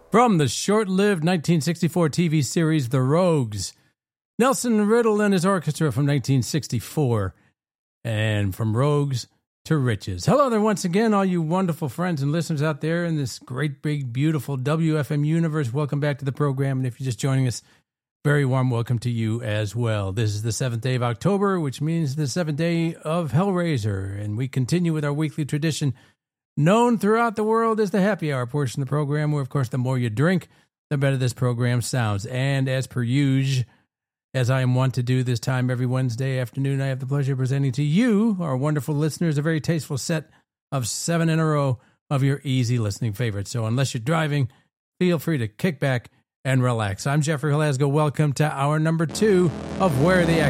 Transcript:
From the short-lived 1964 TV series The Rogues, Nelson Riddle and his orchestra from 1964, and From Rogues to Riches. Hello there once again, all you wonderful friends and listeners out there in this great, big, beautiful WFM universe. Welcome back to the program, and if you're just joining us, very warm welcome to you as well. This is the 7th day of October, which means the 7th day of Hellraiser, and we continue with our weekly tradition known throughout the world as the happy hour portion of the program, where, of course, the more you drink, the better this program sounds. And as per usual, as I am wont to do this time every Wednesday afternoon, I have the pleasure of presenting to you, our wonderful listeners, a very tasteful set of 7 in a row of your easy listening favorites. So unless you're driving, feel free to kick back and relax. I'm Jeffrey Glasgow. Welcome to hour number 2 of Where the